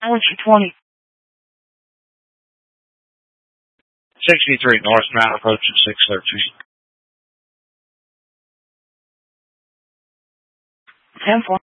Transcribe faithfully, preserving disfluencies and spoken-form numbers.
Ocean twenty. sixty-three North Mount approaching six thirteen. ten four.